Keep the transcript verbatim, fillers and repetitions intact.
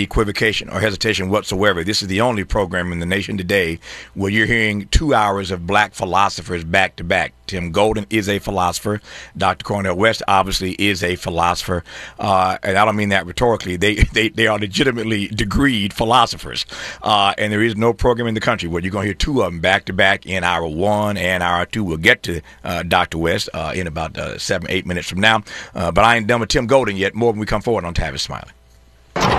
equivocation or hesitation whatsoever. This is the only program in the nation today where you're hearing two hours of black philosophers back to back. Tim Golden is a philosopher. Doctor Cornel West obviously is a philosopher. Uh, and I don't mean that rhetorically. They they, they are legitimately degreed philosophers. Uh, and there is no program in the country where you're going to hear two of them back to back in hour one and hour two. We'll get to uh, Doctor West uh, in about uh, seven, eight minutes from now. Uh, but I ain't done with Tim Golden yet. More when we come forward on Tavis Smiley.